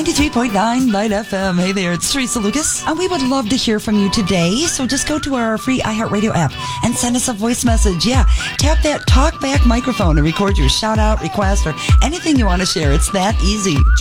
93.9 Light FM. Hey there, it's Teresa Lucas. And we would love to hear from you today. So just go to our free iHeartRadio app and send us a voice message. Yeah, tap that talkback microphone and record your shout out, request, or anything you want to share. It's that easy.